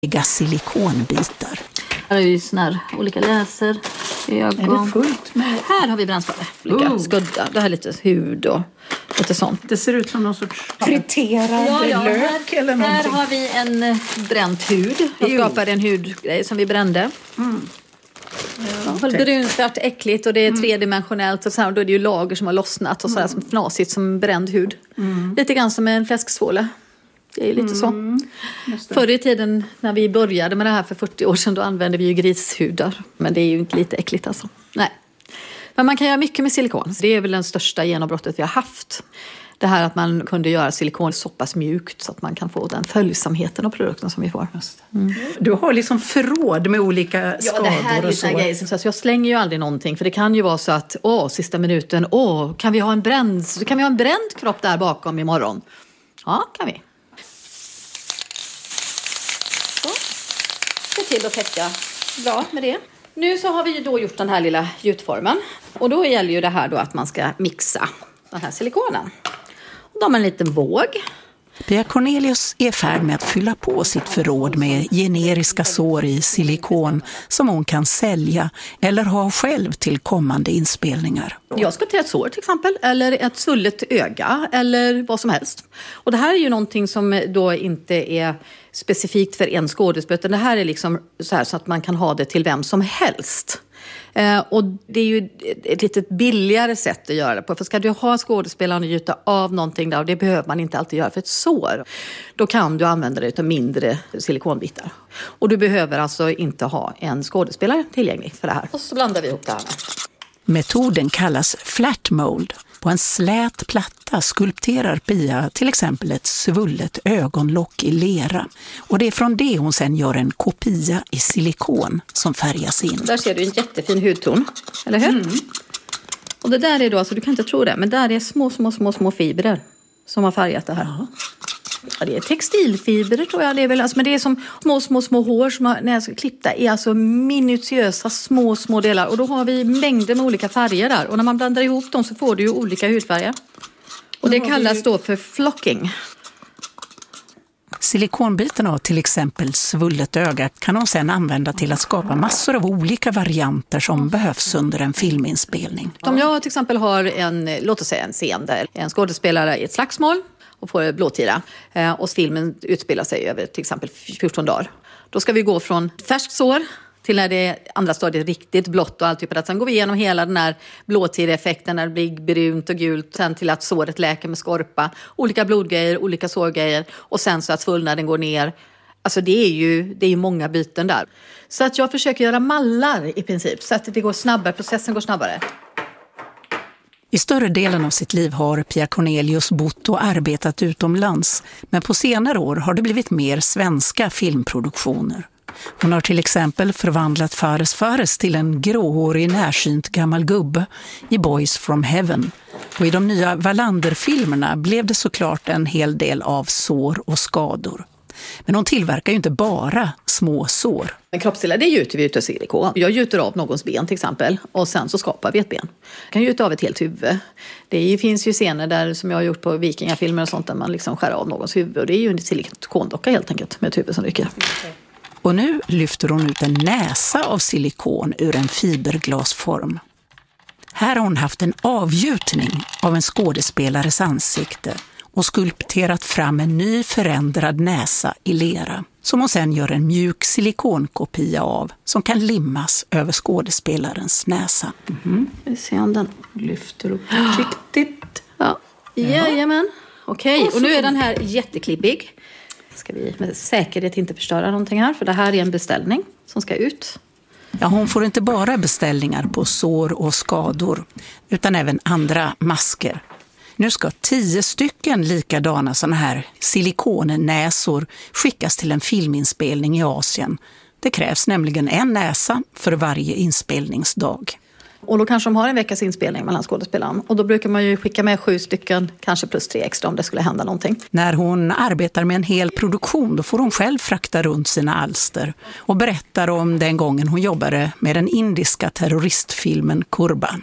silikonbitar. Här är ju såna här olika läser. Ögon. Är det fullt med? Här har vi brännskador. Olika skudda. Det här är lite hud och lite sånt. Det ser ut som någon sorts friterad lök eller någonting. Här har vi en bränt hud. Jag skapade en hudgrej som vi brände. Brunsvart, äckligt och det är tredimensionellt och så här, då är det ju lager som har lossnat och sådär som fnasigt som bränd hud. Lite grann som en fläsksvåle. Det är lite så. Förr i tiden när vi började med det här för 40 år sedan då använde vi ju grishudar. Men det är ju inte lite äckligt alltså. Nej. Men man kan göra mycket med silikon. Det är väl den största genombrottet vi har haft. Det här att man kunde göra silikon så pass mjukt så att man kan få den följsamheten av produkten som vi får. Du har liksom förråd med olika skador. Ja, det här är ju såna grejer. Så jag slänger ju aldrig någonting. För det kan ju vara så att, sista minuten, kan vi ha en bränd kropp där bakom imorgon? Ja, kan vi. Så. Se till att täcka bra med det. Nu så har vi ju då gjort den här lilla gjutformen. Och då gäller ju det här då att man ska mixa den här silikonen. Och då har man en liten våg. Pia Cornelius är i färd med att fylla på sitt förråd med generiska sår i silikon som hon kan sälja eller ha själv till kommande inspelningar. Jag ska till ett sår till exempel, eller ett svullet öga eller vad som helst. Och det här är ju någonting som då inte är specifikt för en skådespelare, utan det här är liksom så här så att man kan ha det till vem som helst. Och det är ju ett lite billigare sätt att göra det på. För ska du ha skådespelaren och gjuta av någonting där, och det behöver man inte alltid göra för ett sår, då kan du använda det av mindre silikonbitar. Och du behöver alltså inte ha en skådespelare tillgänglig för det här. Och så blandar vi ihop det här. Metoden kallas flat mold. På en slät platta skulpterar Pia till exempel ett svullet ögonlock i lera. Och det är från det hon sen gör en kopia i silikon som färgas in. Där ser du en jättefin hudton, eller hur? Och det där är då, alltså du kan inte tro det, men där är små fibrer som har färgat det här. Ja, det är textilfibrer tror jag. Det är väl, alltså, men det är som små hår som när jag ska klippa är alltså minutiösa små delar. Och då har vi mängder med olika färger där. Och när man blandar ihop dem så får du ju olika hudfärger. Och det kallas då för flocking. Silikonbitarna av till exempel svullet öga kan hon sedan använda till att skapa massor av olika varianter som behövs under en filminspelning. Om jag till exempel har låt oss säga en scen där en skådespelare i ett slagsmål och får blåtira och filmen utspelar sig över till exempel 14 dagar. Då ska vi gå från färskt sår till när det andra stadiet är riktigt blått och allt typ av det. Sen går vi igenom hela den här blåtira-effekten när det blir brunt och gult. Sen till att såret läker med skorpa. Olika blodgrejer, olika sårgrejer. Och sen så att svullnaden går ner. Alltså det är ju många byten där. Så att jag försöker göra mallar i princip. Så att det går snabbare, processen går snabbare. I större delen av sitt liv har Pia Cornelius bott och arbetat utomlands. Men på senare år har det blivit mer svenska filmproduktioner. Hon har till exempel förvandlat Fares till en gråhårig närsynt gammal gubbe i Boys from Heaven. Och i de nya Wallander-filmerna blev det såklart en hel del av sår och skador. Men hon tillverkar ju inte bara små sår. Men kroppsdelar, det gjuter vi ut av silikon. Jag gjuter av någons ben till exempel och sen så skapar vi ett ben. Jag kan gjuta av ett helt huvud. Det finns ju scener där som jag har gjort på vikingafilmer och sånt där man liksom skär av någons huvud. Och det är ju en silikondocka helt enkelt med ett huvud som rycker. Och nu lyfter hon ut en näsa av silikon ur en fiberglasform. Här har hon haft en avgjutning av en skådespelares ansikte och skulpterat fram en ny förändrad näsa i lera som hon sen gör en mjuk silikonkopia av som kan limmas över skådespelarens näsa. Vi ser om den lyfter upp försiktigt. Ja, jajamän. Okej, och nu är den här jätteklippig. Ska vi med säkerhet inte förstöra någonting här, för det här är en beställning som ska ut. Ja, hon får inte bara beställningar på sår och skador utan även andra masker. Nu ska 10 stycken likadana såna här silikonnäsor skickas till en filminspelning i Asien. Det krävs nämligen en näsa för varje inspelningsdag. Och då kanske de har en veckas inspelning mellan skådespelaren. Och då brukar man ju skicka med 7 stycken, kanske plus 3 extra om det skulle hända någonting. När hon arbetar med en hel produktion då får hon själv frakta runt sina alster. Och berättar om den gången hon jobbade med den indiska terroristfilmen Kurban.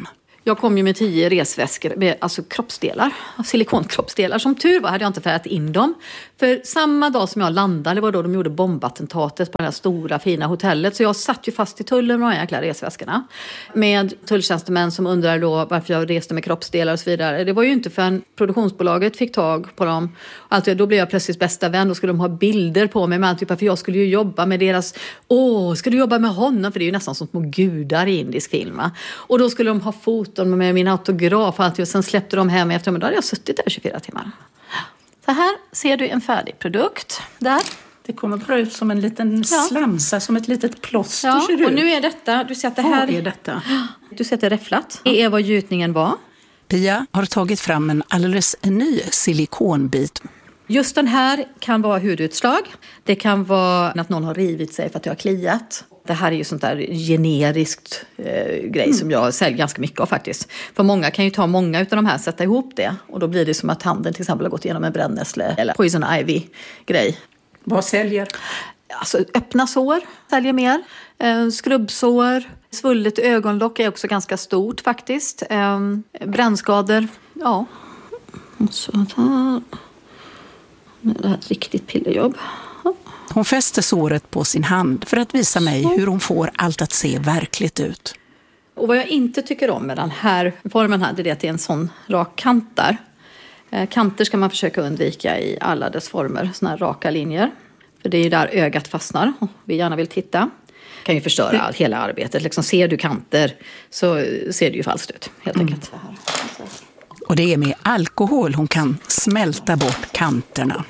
Jag kom ju med 10 resväskor med alltså kroppsdelar, silikonkroppsdelar. Som tur var hade jag inte färgat in dem. För samma dag som jag landade, det var då de gjorde bombattentatet på det här stora fina hotellet. Så jag satt ju fast i tullen med de jäkla resväskorna. Med tulltjänstemän som undrade då varför jag reste med kroppsdelar och så vidare. Det var ju inte förrän produktionsbolaget fick tag på dem. Alltså, då blev jag plötsligt bästa vän. Då skulle de ha bilder på mig. Men typ, för jag skulle ju jobba med deras... ska du jobba med honom? För det är ju nästan som små gudar i indisk film. Och då skulle de ha foton med min autograf och allt. Och sen släppte de hem efter mig. Då hade jag suttit där 24 timmar. Så här ser du en färdig produkt. Där. Det kommer bara ut som en liten slamsa, som ett litet plåster. Ja, och nu är detta... Du ser att det här... Vad är detta? Du ser att det är räfflat. Det är vad gjutningen var. Pia har tagit fram en alldeles ny silikonbit. Just den här kan vara hudutslag. Det kan vara att någon har rivit sig för att jag har kliat. Det här är ju sånt där generiskt grej som jag säljer ganska mycket av faktiskt. För många kan ju ta många av de här, sätta ihop det. Och då blir det som att handen till exempel har gått igenom en brännässle eller poison ivy-grej. Vad säljer? Alltså öppna sår säljer mer. Skrubbsår. Svullet ögonlock är också ganska stort faktiskt. Brännskador. Ja. Och så där. Det här är ett riktigt pillerjobb. Hon fäster såret på sin hand för att visa mig hur hon får allt att se verkligt ut. Och vad jag inte tycker om med den här formen här, det är att det är en sån rak kant där. Kanter ska man försöka undvika i alla dess former, såna här raka linjer. För det är ju där ögat fastnar och vi gärna vill titta. Kan ju förstöra hela arbetet. Liksom, ser du kanter så ser det ju falskt ut, helt enkelt. Och det är med alkohol hon kan smälta bort kanterna.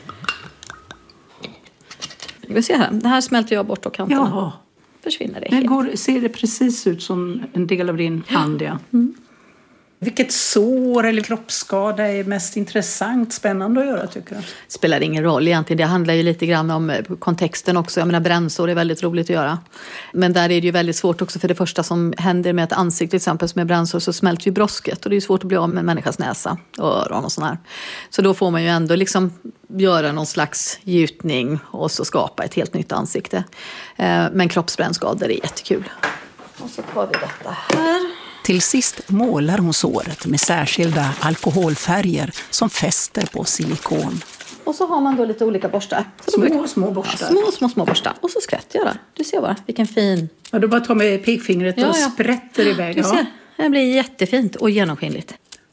Vi ser här. Det här smälter jag bort och kanterna. Jaha. Försvinner det helt. Ser det precis ut som en del av din hand, ja. Mm. Vilket sår eller kroppsskada är mest intressant, spännande att göra, tycker du? Spelar ingen roll egentligen. Det handlar ju lite grann om kontexten också. Jag menar, brännsår är väldigt roligt att göra. Men där är det ju väldigt svårt också, för det första som händer med ett ansikte till exempel som är brännsår, så smälter ju brosket. Och det är ju svårt att bli av med en människas näsa och öron och sånt här. Så då får man ju ändå liksom göra någon slags gjutning och så skapa ett helt nytt ansikte. Men kroppsbrännskador är jättekul. Och så tar vi detta här. Till sist målar hon såret med särskilda alkoholfärger som fäster på silikon. Och så har man då lite olika borstar. Små borstar. Små borstar. Och så skvätter jag där. Du ser bara, vilken fin... Ja, du bara tar med pekfingret och sprätter iväg. Du ser, det blir jättefint och genomskinligt.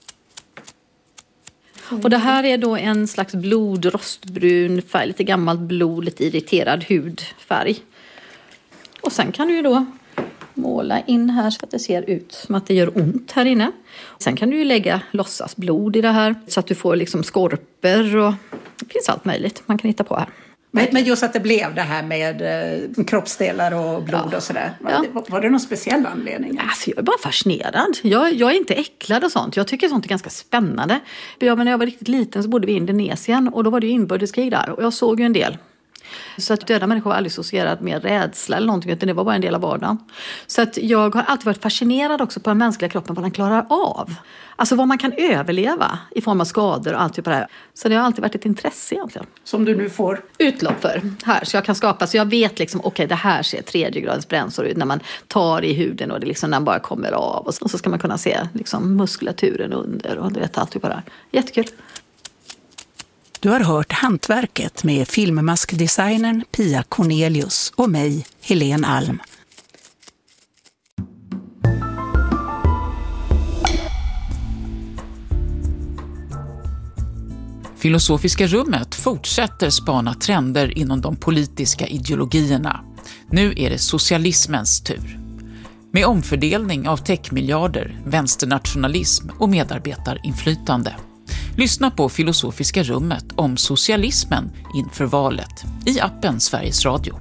Och det här är då en slags blodrostbrun färg. Lite gammalt blod, lite irriterad hudfärg. Och sen kan du ju då måla in här så att det ser ut som att det gör ont här inne. Sen kan du ju lägga låtsasblod i det här så att du får liksom skorpor och det finns allt möjligt man kan hitta på här. Men just att det blev det här med kroppsdelar och blod och sådär. Var det någon speciell anledning? Alltså, jag är bara fascinerad. Jag är inte äcklad och sånt. Jag tycker sånt är ganska spännande. När jag var riktigt liten så bodde vi i Indonesien och då var det ju inbördeskrig där. Och jag såg ju en del. Så att döda människor var aldrig associerad med rädsla eller någonting, utan det var bara en del av vardagen. Så att jag har alltid varit fascinerad också på den mänskliga kroppen, vad den klarar av. Alltså vad man kan överleva i form av skador och allt typ av det här. Så det har alltid varit ett intresse egentligen. Som du nu får utlopp för här, så jag kan skapa, så jag vet liksom, okej, det här ser 3:e gradens brännsår ut när man tar i huden och det liksom, när den bara kommer av. Och så ska man kunna se liksom muskulaturen under och du vet allt typ av det här. Jättekul. Du har hört Hantverket med filmmaskdesignern Pia Cornelius och mig, Helene Alm. Filosofiska rummet fortsätter spana trender inom de politiska ideologierna. Nu är det socialismens tur. Med omfördelning av techmiljarder, vänsternationalism och medarbetarinflytande. Lyssna på Filosofiska rummet om socialismen inför valet i appen Sveriges Radio.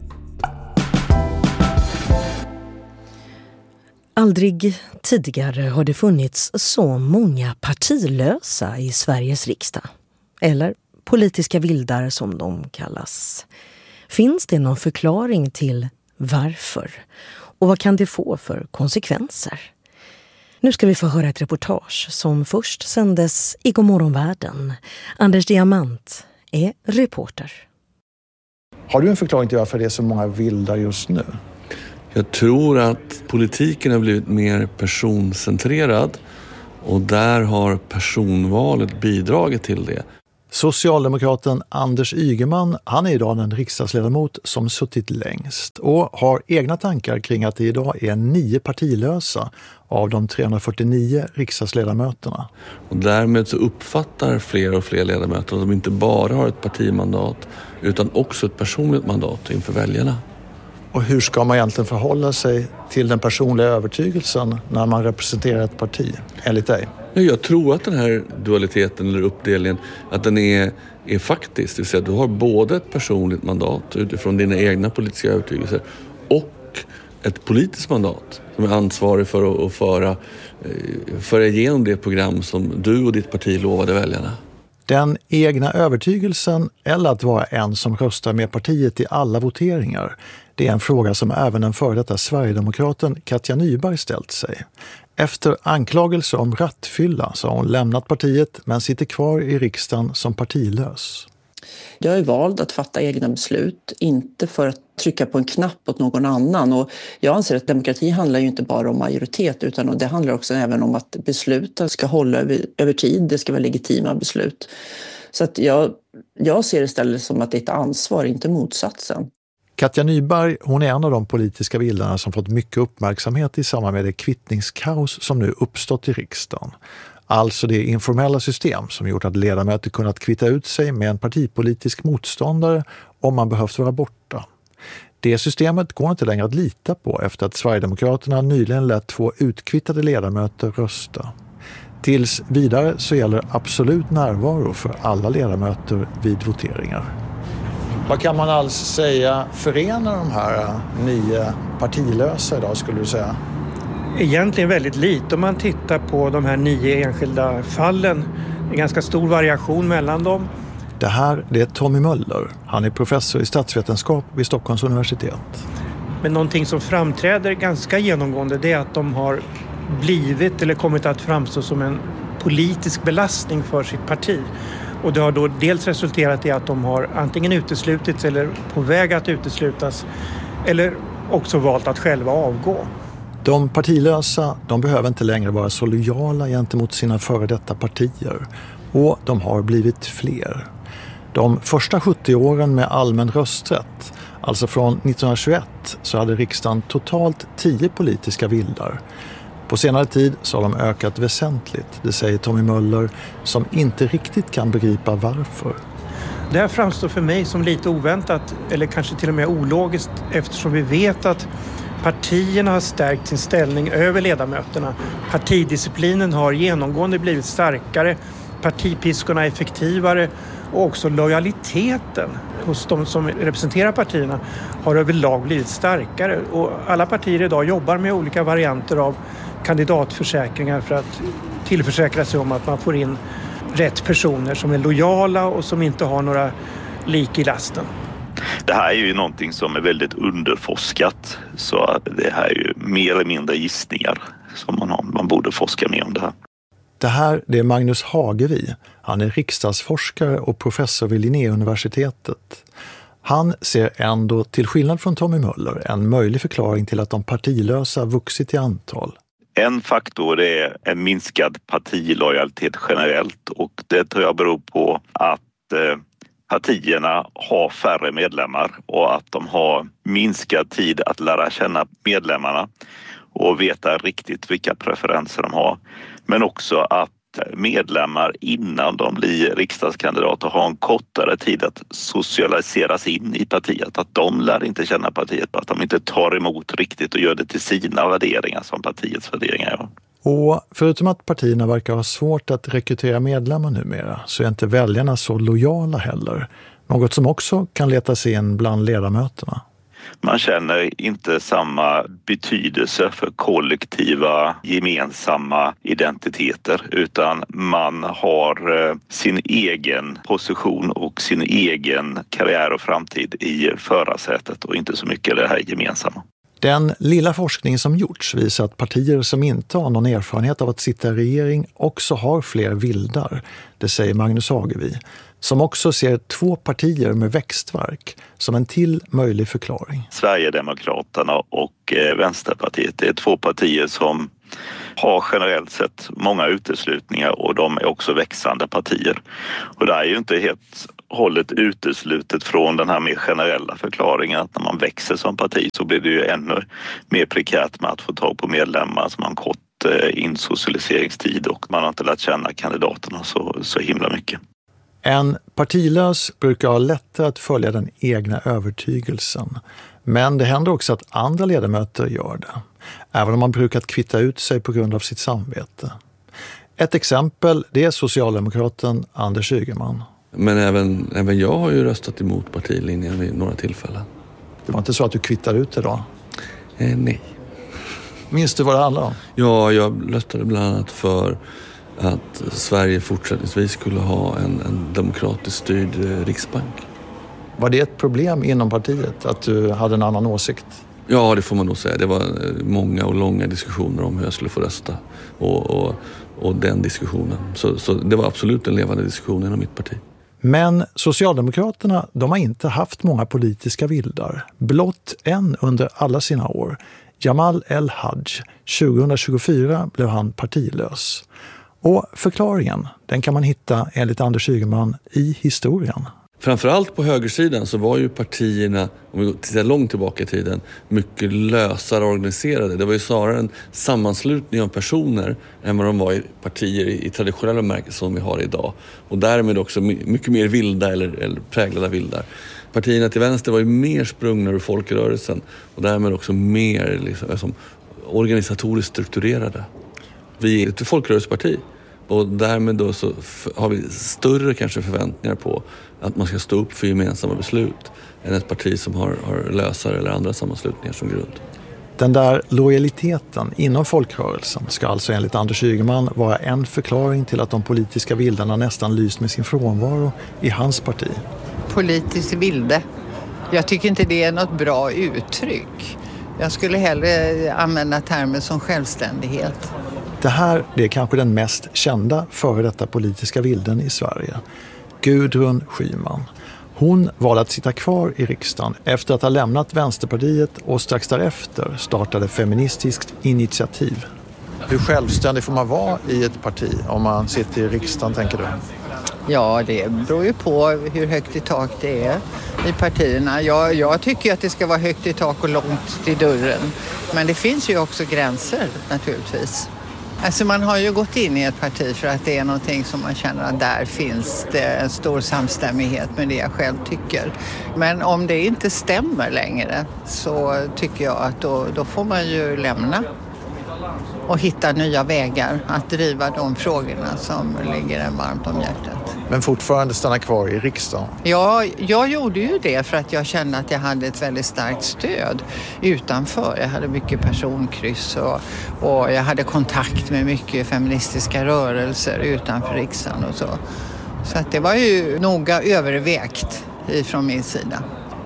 Aldrig tidigare har det funnits så många partilösa i Sveriges riksdag. Eller politiska vildar som de kallas. Finns det någon förklaring till varför? Och vad kan det få för konsekvenser? Nu ska vi få höra ett reportage som först sändes i Godmorgonvärlden. Anders Diamant är reporter. Har du en förklaring till varför det är så många vildar just nu? Jag tror att politiken har blivit mer personcentrerad Och där har personvalet bidragit till det. Socialdemokraten Anders Ygeman, han är idag den riksdagsledamot som suttit längst och har egna tankar kring att det idag är 9 partilösa av de 349 riksdagsledamöterna. Och därmed så uppfattar fler och fler ledamöter att de inte bara har ett partimandat utan också ett personligt mandat inför väljarna. Och hur ska man egentligen förhålla sig till den personliga övertygelsen när man representerar ett parti, enligt dig? Jag tror att den här dualiteten eller uppdelningen, att den är faktisk. Det vill säga att du har både ett personligt mandat utifrån dina egna politiska övertygelser och ett politiskt mandat som är ansvarig för att föra igenom det program som du och ditt parti lovade väljarna. Den egna övertygelsen eller att vara en som röstar med partiet i alla voteringar, det är en fråga som även den före detta Sverigedemokraten Katja Nyberg ställt sig. Efter anklagelser om rattfylla så har hon lämnat partiet men sitter kvar i riksdagen som partilös. Jag är vald att fatta egna beslut, inte för att trycka på en knapp åt någon annan. Och jag anser att demokrati handlar ju inte bara om majoritet utan det handlar också även om att besluten ska hålla över tid, det ska vara legitima beslut. Så att jag ser det istället som att det är ett ansvar, inte motsatsen. Katja Nyberg, hon är en av de politiska bildarna som fått mycket uppmärksamhet i samband med det kvittningskaos som nu uppstått i riksdagen. Alltså det informella system som gjort att ledamöter kunnat kvitta ut sig med en partipolitisk motståndare om man behövt vara borta. Det systemet går inte längre att lita på efter att Sverigedemokraterna nyligen lät 2 utkvittade ledamöter rösta. Tills vidare så gäller absolut närvaro för alla ledamöter vid voteringar. Vad kan man alltså säga förenar de här 9 partilösa idag, skulle du säga? Egentligen väldigt lite om man tittar på de här 9 enskilda fallen. Det är ganska stor variation mellan dem. Det här är Tommy Möller. Han är professor i statsvetenskap vid Stockholms universitet. Men någonting som framträder ganska genomgående det är att de har blivit eller kommit att framstå som en politisk belastning för sitt parti. Och det har då dels resulterat i att de har antingen uteslutits eller på väg att uteslutas eller också valt att själva avgå. De partilösa, de behöver inte längre vara så lojala gentemot sina före detta partier. Och de har blivit fler. De första 70 åren med allmän rösträtt, alltså från 1921, så hade riksdagen totalt 10 politiska vildar. På senare tid så har de ökat väsentligt, det säger Tommy Möller, som inte riktigt kan begripa varför. Det här framstår för mig som lite oväntat, eller kanske till och med ologiskt, eftersom vi vet att partierna har stärkt sin ställning över ledamöterna. Partidisciplinen har genomgående blivit starkare, partipiskorna är effektivare och också lojaliteten hos de som representerar partierna har överlag blivit starkare. Och alla partier idag jobbar med olika varianter av kandidatförsäkringar för att tillförsäkra sig om att man får in rätt personer som är lojala och som inte har några lik i lasten. Det här är ju någonting som är väldigt underforskat, så det här är ju mer eller mindre gissningar som man har. Man borde forska mer om det här. Det här det är Magnus Hagevi. Han är riksdagsforskare och professor vid Linnéuniversitetet. Han ser ändå, till skillnad från Tommy Möller, en möjlig förklaring till att de partilösa vuxit i antal. En faktor är en minskad partilojalitet generellt, och det tror jag beror på att partierna har färre medlemmar och att de har minskad tid att lära känna medlemmarna och veta riktigt vilka preferenser de har. Men också att medlemmar innan de blir riksdagskandidater har en kortare tid att socialiseras in i partiet. Att de lär inte känna partiet, att de inte tar emot riktigt och gör det till sina värderingar som partiets värderingar gör. Och förutom att partierna verkar ha svårt att rekrytera medlemmar numera så är inte väljarna så lojala heller. Något som också kan leta sig in bland ledamöterna. Man känner inte samma betydelse för kollektiva gemensamma identiteter, utan man har sin egen position och sin egen karriär och framtid i förarsätet och inte så mycket det här gemensamma. Den lilla forskning som gjorts visar att partier som inte har någon erfarenhet av att sitta i regering också har fler vildar, det säger Magnus Hagevi, som också ser 2 partier med växtverk som en till möjlig förklaring. Sverigedemokraterna och Vänsterpartiet är 2 partier som har generellt sett många uteslutningar och de är också växande partier. Och det är ju inte helt hållet uteslutet från den här mer generella förklaringen att när man växer som parti så blir det ju ännu mer prekärt med att få tag på medlemmar som har en kort insocialiseringstid och man har inte lärt känna kandidaterna så himla mycket. En partilös brukar ha lättare att följa den egna övertygelsen. Men det händer också att andra ledamöter gör det. Även om man brukat kvitta ut sig på grund av sitt samvete. Ett exempel det är socialdemokraten Anders Ygeman. Men även jag har ju röstat emot partilinjen vid några tillfällen. Det var inte så att du kvittade ut det då? Nej. Minns du vad det handlade om? Ja, jag röstade bland annat för att Sverige fortsättningsvis skulle ha en demokratiskt styrd riksbank. Var det ett problem inom partiet att du hade en annan åsikt? Ja, det får man nog säga. Det var många och långa diskussioner om hur jag skulle få rösta och den diskussionen. Så det var absolut en levande diskussion inom mitt parti. Men Socialdemokraterna, de har inte haft många politiska vildar. Blott en under alla sina år. Jamal El-Haj. 2024 blev han partilös. Och förklaringen, den kan man hitta enligt Anders Ygeman i historien. Framförallt på högersidan så var ju partierna, om vi tittar långt tillbaka i tiden, mycket lösare organiserade. Det var ju snarare en sammanslutning av personer än vad de var i partier i traditionella bemärkelse som vi har idag. Och därmed också mycket mer vilda eller präglade vildar. Partierna till vänster var ju mer sprungna ur folkrörelsen och därmed också mer liksom, organisatoriskt strukturerade. Vi är ett folkrörelseparti. Och därmed då så har vi större kanske förväntningar på att man ska stå upp för gemensamma beslut än ett parti som har lösare eller andra sammanslutningar som grund. Den där lojaliteten inom folkrörelsen ska alltså enligt Anders Ygeman vara en förklaring till att de politiska vildarna nästan lyst med sin frånvaro i hans parti. Politiskt vilde. Jag tycker inte det är något bra uttryck. Jag skulle hellre använda termer som självständighet. Det här det är kanske den mest kända före detta politiska vilden i Sverige. Gudrun Schyman. Hon valde att sitta kvar i riksdagen efter att ha lämnat Vänsterpartiet och strax därefter startade Feministiskt initiativ. Hur självständig får man vara i ett parti om man sitter i riksdagen, tänker du? Ja, det beror ju på hur högt i tak det är i partierna. Jag tycker att det ska vara högt i tak och långt till dörren. Men det finns ju också gränser naturligtvis. Alltså man har ju gått in i ett parti för att det är någonting som man känner att där finns det en stor samstämmighet med det jag själv tycker. Men om det inte stämmer längre så tycker jag att då får man ju lämna och hitta nya vägar att driva de frågorna som ligger en varmt om hjärtat. Men fortfarande stanna kvar i riksdagen? Ja, jag gjorde ju det för att jag kände att jag hade ett väldigt starkt stöd utanför. Jag hade mycket personkryss och jag hade kontakt med mycket feministiska rörelser utanför riksdagen och så. Så att det var ju noga övervägt ifrån min sida.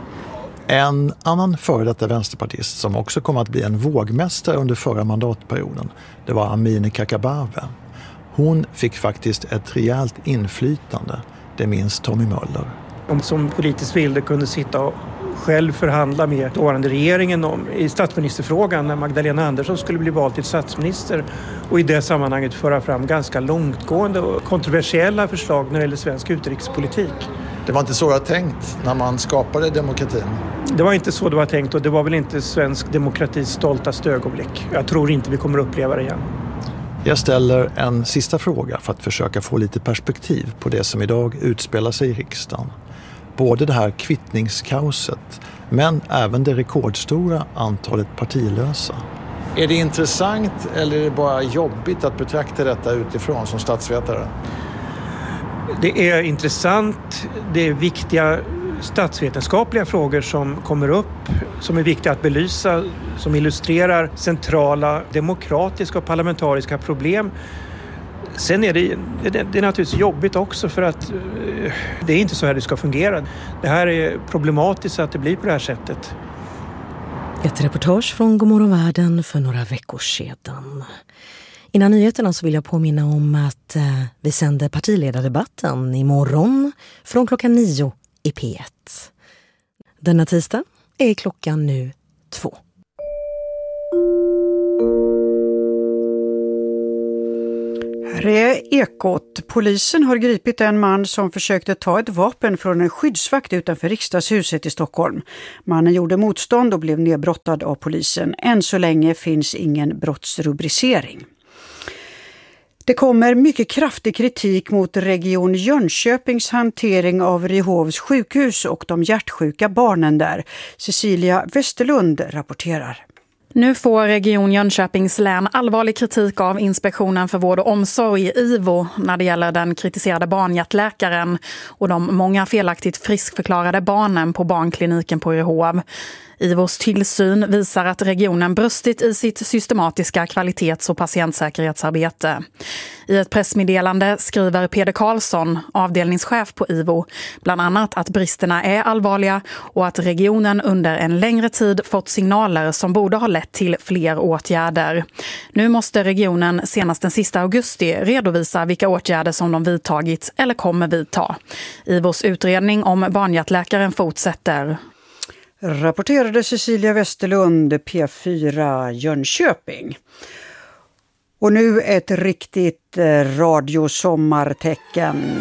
En annan före detta vänsterpartist som också kom att bli en vågmästare under förra mandatperioden, det var Amineh Kakabaveh. Hon fick faktiskt ett rejält inflytande, det minns Tommy Möller. Om som politisk vilde kunde sitta och själv förhandla med dåvarande regeringen i statsministerfrågan när Magdalena Andersson skulle bli vald till statsminister och i det sammanhanget föra fram ganska långtgående och kontroversiella förslag när det gäller svensk utrikespolitik. Det var inte så jag tänkt när man skapade demokratin? Det var inte så det var tänkt och det var väl inte svensk demokratis stoltaste ögonblick. Jag tror inte vi kommer uppleva det igen. Jag ställer en sista fråga för att försöka få lite perspektiv på det som idag utspelar sig i riksdagen. Både det här kvittningskaoset men även det rekordstora antalet partilösa. Är det intressant eller är det bara jobbigt att betrakta detta utifrån som statsvetare? Det är intressant, det är viktiga statsvetenskapliga frågor som kommer upp, som är viktiga att belysa, som illustrerar centrala demokratiska och parlamentariska problem. Sen är det är naturligtvis jobbigt också för att det är inte så här det ska fungera. Det här är problematiskt att det blir på det här sättet. Ett reportage från Godmorgon Världen för några veckor sedan. Innan nyheterna så vill jag påminna om att vi sänder partiledardebatten imorgon från klockan 9 i P1. Denna tisdag är klockan nu 2. Här är Ekot. Polisen har gripit en man som försökte ta ett vapen från en skyddsvakt utanför riksdagshuset i Stockholm. Mannen gjorde motstånd och blev nedbrottad av polisen. Än så länge finns ingen brottsrubricering. Det kommer mycket kraftig kritik mot Region Jönköpings hantering av Ryhovs sjukhus och de hjärtsjuka barnen där. Cecilia Westerlund rapporterar. Nu får Region Jönköpings län allvarlig kritik av Inspektionen för vård och omsorg, IVO, när det gäller den kritiserade barnhjärtläkaren och de många felaktigt friskförklarade barnen på barnkliniken på Ryhov. IVOs tillsyn visar att regionen brustit i sitt systematiska kvalitets- och patientsäkerhetsarbete. I ett pressmeddelande skriver Peder Karlsson, avdelningschef på IVO, bland annat att bristerna är allvarliga och att regionen under en längre tid fått signaler som borde ha lett till fler åtgärder. Nu måste regionen senast den sista augusti redovisa vilka åtgärder som de vidtagit eller kommer vidta. IVOs utredning om barnhjärtläkaren fortsätter. Rapporterade Cecilia Westerlund, P4 Jönköping. Och nu ett riktigt radiosommartecken.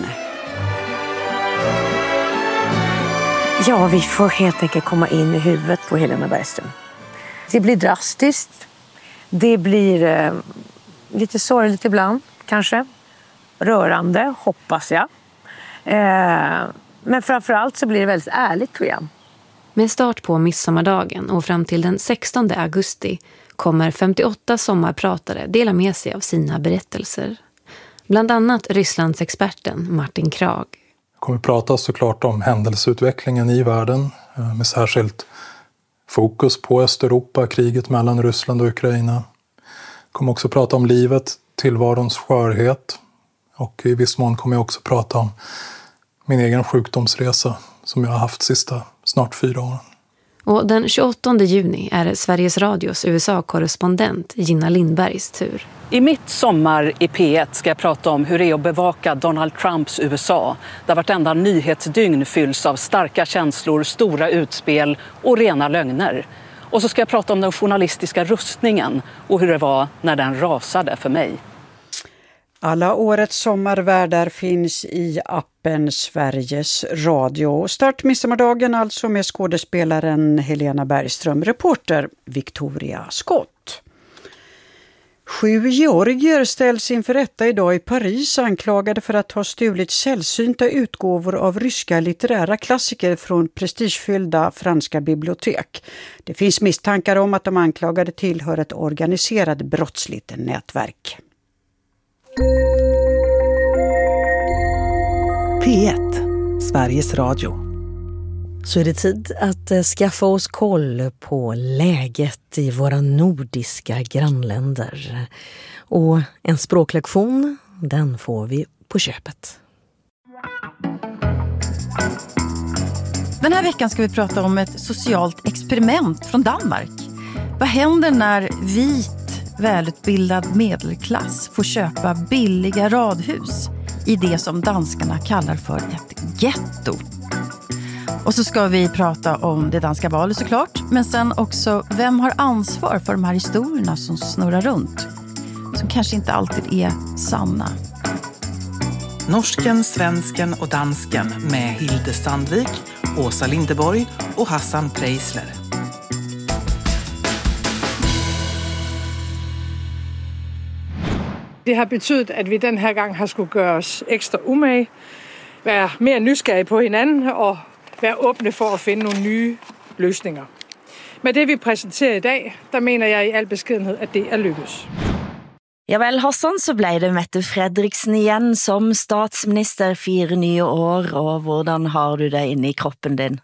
Ja, vi får helt enkelt komma in i huvudet på Helena Bergström. Det blir drastiskt. Det blir lite sorgligt ibland, kanske. Rörande, hoppas jag. Men framförallt så blir det väldigt ärligt program. Med start på midsommardagen och fram till den 16 augusti kommer 58 sommarpratare dela med sig av sina berättelser. Bland annat Rysslands experten Martin Krag. Jag kommer prata såklart om händelseutvecklingen i världen med särskilt fokus på Östeuropa, kriget mellan Ryssland och Ukraina. Jag kommer också prata om livet, tillvarons skörhet och i viss mån kommer jag också prata om min egen sjukdomsresa som jag har haft sista snart 4 åren. Och den 28 juni är Sveriges Radios USA-korrespondent Gina Lindbergs tur. I mitt sommar i P1 ska jag prata om hur det är att bevaka Donald Trumps USA. Där vartenda nyhetsdygn fylls av starka känslor, stora utspel och rena lögner. Och så ska jag prata om den journalistiska rustningen och hur det var när den rasade för mig. Alla årets sommarvärdar finns i appen Sveriges Radio. Start midsommardagen alltså med skådespelaren Helena Bergström, reporter Victoria Skott. 7 georgier ställs inför rätta idag i Paris anklagade för att ha stulit sällsynta utgåvor av ryska litterära klassiker från prestigefyllda franska bibliotek. Det finns misstankar om att de anklagade tillhör ett organiserat brottsligt nätverk. P1, Sveriges Radio. Så är det tid att skaffa oss koll på läget i våra nordiska grannländer. Och en språklektion, den får vi på köpet. Den här veckan ska vi prata om ett socialt experiment från Danmark. Vad händer när vit, välutbildad medelklass får köpa billiga radhus i det som danskarna kallar för ett getto? Och så ska vi prata om det danska valet såklart, men sen också vem har ansvar för de här historierna som snurrar runt, som kanske inte alltid är sanna. Norsken, svensken och dansken med Hilde Sandvik, Åsa Lindeborg och Hassan Preisler. Det har betydet, at vi den her gang har skulle gøre os ekstra umage, være mere nysgerrige på hinanden og være åbne for at finde nogle nye løsninger. Med det vi præsenterer i dag, der mener jeg i al beskedenhed, at det er lykkes. Ja vel, Hassan, så ble det Mette Fredriksen igjen som statsminister 4 nye år, og hvordan har du det inne i kroppen din?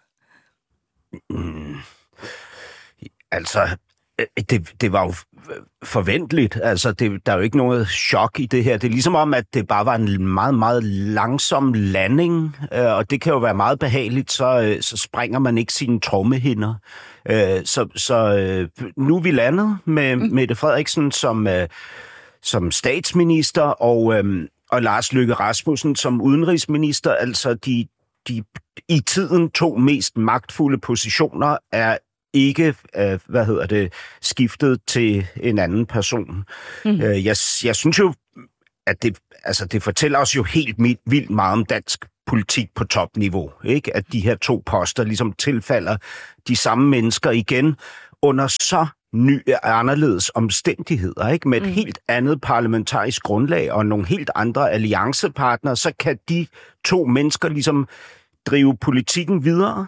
Altså, det var jo forventeligt. Altså, der er jo ikke noget chok i det her. Det er ligesom om, at det bare var en meget, meget langsom landing, og det kan jo være meget behageligt, så springer man ikke sine trommehinder. Så nu er vi landet med Mette Frederiksen som statsminister og Lars Løkke Rasmussen som udenrigsminister. Altså, de i tiden 2 mest magtfulde positioner er ikke, skiftet til en anden person. Jeg synes jo, at det fortæller os jo helt vildt meget om dansk politik på topniveau, ikke? At de her 2 poster ligesom tilfalder de samme mennesker igen under så anderledes omstændigheder, ikke? Med et helt andet parlamentarisk grundlag og nogle helt andre alliancepartnere, så kan de 2 mennesker ligesom drive politikken videre.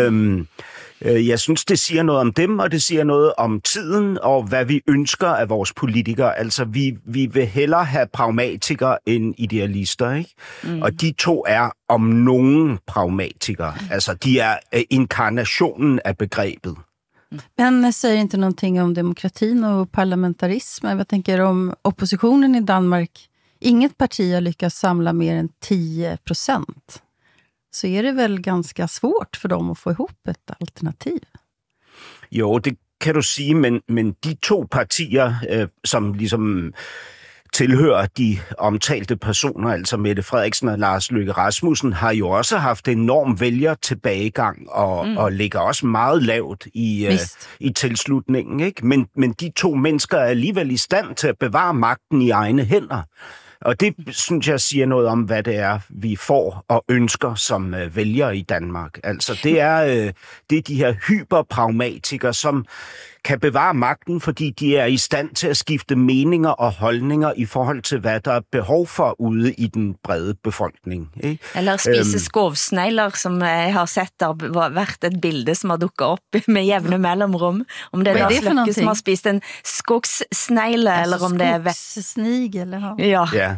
Jeg synes, det siger noget om dem, og det siger noget om tiden, og hvad vi ønsker af vores politikere. Altså, vi vil hellere have pragmatikere end idealister, ikke? Og de 2 er om nogen pragmatikere. Altså, de er inkarnationen af begrebet. Men säger inte någonting om demokratin och parlamentarismen. Jag tänker om oppositionen i Danmark. Inget parti har lyckats samla mer än 10%. Så är det väl ganska svårt för dem att få ihop ett alternativ? Jo, det kan du sige, men de 2 partier, som ligesom tilhører de omtalte personer, altså Mette Frederiksen og Lars Løkke Rasmussen, har jo også haft enorm vælgertilbagegang og ligger også meget lavt i tilslutningen, ikke? Men de 2 mennesker er alligevel i stand til at bevare magten i egne hænder. Og det, synes jeg, siger noget om, hvad det er, vi får og ønsker som vælgere i Danmark. Altså, det er de her hyperpragmatikere, som kan bevare magten, fordi de er i stand til at skifte meninger og holdninger i forhold til, hvad der er behov for ude i den brede befolkning. Ikke? Eller spise skovsnegler, som jeg har sett har vært et bilde som har dukket op med jævne mellemrum. Om det er Lars Løkke som har spist en skogssnegle, altså eller om det er... Skogssnigel, eller? Ja.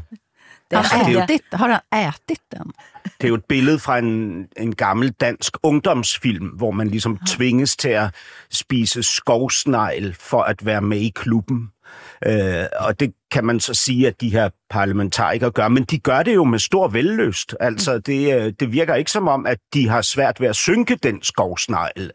Har han ætit den? Det er jo et billede fra en gammel dansk ungdomsfilm, hvor man ligesom tvinges til at spise skovsnegl for at være med i klubben. Og det kan man så sige, at de her parlamentarikere gør, men de gør det jo med stor vellyst. Altså, det virker ikke som om, at de har svært ved at synke den skovsnegl,